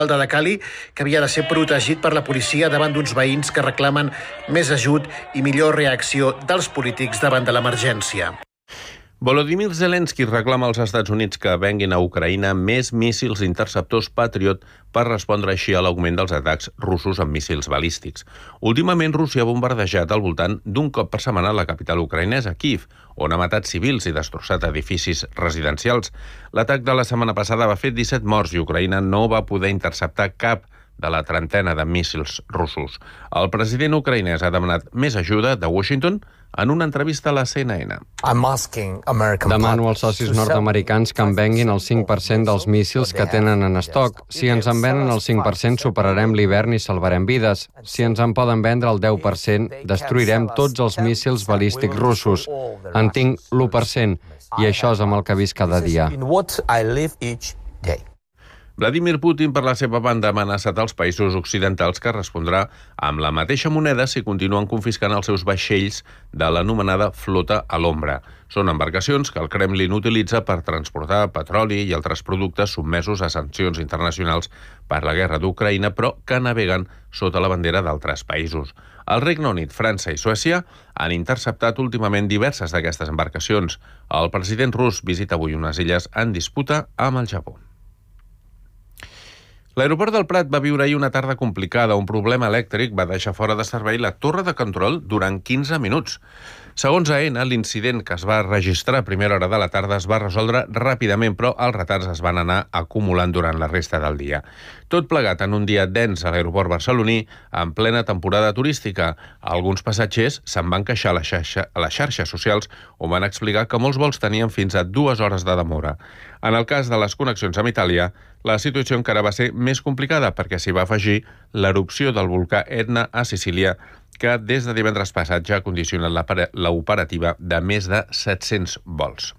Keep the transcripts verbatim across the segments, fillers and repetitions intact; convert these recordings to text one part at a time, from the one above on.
de Cali, que havia de ser protegit per la policia davant d'uns veïns que reclamen més ajut i millor reacció dels polítics davant de l'emergència. Volodymyr Zelensky reclama als Estats Units que venguin a Ucraïna més míssils interceptors Patriot per respondre així a l'augment dels atacs russos amb míssils balístics. Últimament, Rússia ha bombardejat al voltant d'un cop per setmana la capital ucraïnesa, Kyiv, on ha matat civils i destrossat edificis residencials. L'atac de la setmana passada va fer disset morts i Ucraïna no va poder interceptar cap de la trentena de míssils russos. El president ucraïnès ha demanat més ajuda de Washington en una entrevista a la C N N. Demano als socis nord-americans que en venguin el cinc per cent dels míssils que tenen en estoc. Si ens en venen el cinc per cent, superarem l'hivern i salvarem vides. Si ens en poden vendre el deu per cent, destruirem tots els míssils balístics russos. En tinc l'u per cent, i això és amb el que visc cada dia. Vladimir Putin, per la seva banda, ha amenaçat als països occidentals que respondrà amb la mateixa moneda si continuen confiscant els seus vaixells de l'anomenada flota a l'ombra. Són embarcacions que el Kremlin utilitza per transportar petroli i altres productes sotmesos a sancions internacionals per la guerra d'Ucraïna, però que naveguen sota la bandera d'altres països. El Regne Unit, França i Suècia han interceptat últimament diverses d'aquestes embarcacions. El president rus visita avui unes illes en disputa amb el Japó. L'aeroport del Prat va viure ahir una tarda complicada. Un problema elèctric va deixar fora de servei la torre de control durant quinze minuts. Segons A N, l'incident que es va registrar a primera hora de la tarda es va resoldre ràpidament, però els retards es van anar acumulant durant la resta del dia. Tot plegat en un dia dens a l'aeroport barceloní, en plena temporada turística. Alguns passatgers se'n van queixar a les, xarxa, a les xarxes socials on van explicar que molts vols tenien fins a dues hores de demora. En el cas de les connexions amb Itàlia, la situació encara va ser més complicada perquè s'hi va afegir l'erupció del volcà Etna a Sicília, que des de divendres passat ja ha condicionat l'operativa de més de set-cents vols.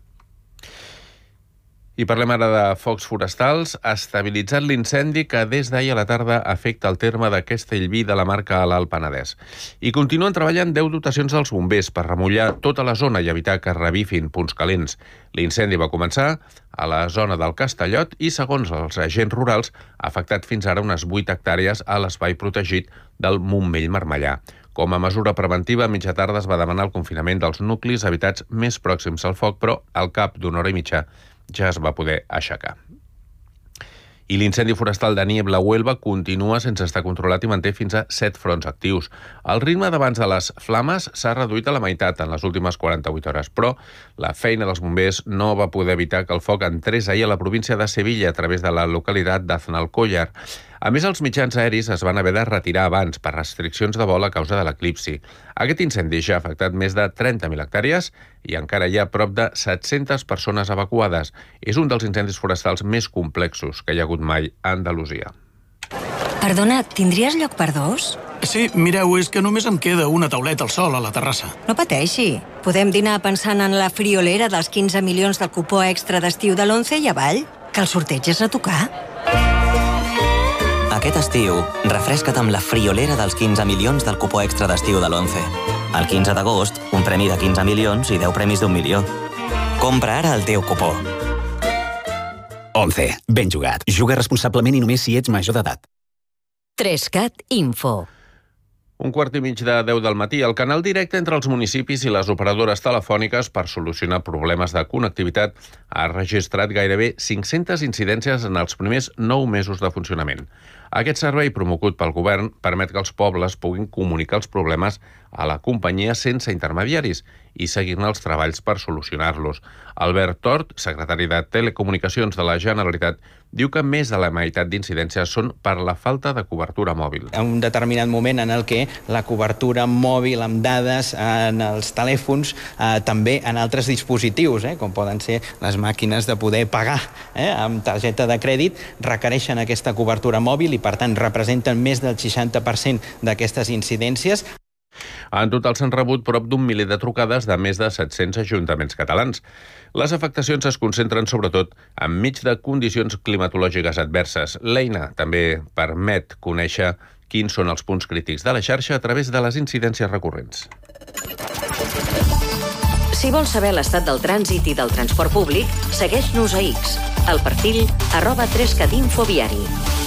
I parlem ara de focs forestals. Ha estabilitzat l'incendi que des d'ahir a la tarda afecta el terme de Castellví de la Marca a l'Alt Penedès. I continuen treballant deu dotacions dels bombers per remullar tota la zona i evitar que revifin punts calents. L'incendi va començar a la zona del Castellot i, segons els agents rurals, ha afectat fins ara unes vuit hectàrees a l'espai protegit del Montmell-Marmellà. Com a mesura preventiva, a mitja tarda es va demanar el confinament dels nuclis habitats més pròxims al foc, però al cap d'una hora i mitja ja es va poder aixecar. I l'incendi forestal de Niebla-Huelva continua sense estar controlat i manté fins a set fronts actius. El ritme d'abans de les flames s'ha reduït a la meitat en les últimes quaranta-vuit hores, però la feina dels bombers no va poder evitar que el foc entrés ahir a la província de Sevilla a través de la localitat d'Aznalcóllar. A més, els mitjans aeris es van haver de retirar abans per restriccions de vol a causa de l'eclipsi. Aquest incendi ja ha afectat més de trenta mil hectàrees i encara hi ha prop de set-centes persones evacuades. És un dels incendis forestals més complexos que hi ha hagut mai a Andalusia. Perdona, tindries lloc per dos? Sí, mireu, és que només em queda una tauleta al sol a la terrassa. No pateixi. Podem dinar pensant en la friolera dels quinze milions del cupó extra d'estiu de l'onze i avall, que el sorteig és a tocar. Aquest estiu, refresca't amb la friolera dels quinze milions del cupó extra d'estiu de l'onze. El quinze d'agost, un premi de quinze milions i deu premis d'un milió. Compra ara el teu cupó. onze. Ben jugat. Juga responsablement i només si ets major d'edat. Trescat Info. Un quart i mig de deu del matí, el canal directe entre els municipis i les operadores telefòniques per solucionar problemes de connectivitat ha registrat gairebé cinc-centes incidències en els primers nou mesos de funcionament. Aquest servei, promogut pel govern, permet que els pobles puguin comunicar els problemes a la companyia sense intermediaris i seguir-ne els treballs per solucionar-los. Albert Tort, secretari de Telecomunicacions de la Generalitat, diu que més de la meitat d'incidències són per la falta de cobertura mòbil. En un determinat moment en el que la cobertura mòbil amb dades en els telèfons, eh, també en altres dispositius, eh, com poden ser les màquines de poder pagar eh, amb targeta de crèdit, requereixen aquesta cobertura mòbil i, per tant, representen més del seixanta per cent d'aquestes incidències. En total s'han rebut prop d'un miler de trucades de més de set-cents ajuntaments catalans. Les afectacions es concentren sobretot enmig de condicions climatològiques adverses. L'eina també permet conèixer quins són els punts crítics de la xarxa a través de les incidències recurrents. Si vols saber l'estat del trànsit i del transport públic, segueix-nos a X, al perfil arroba trescatinfoviari.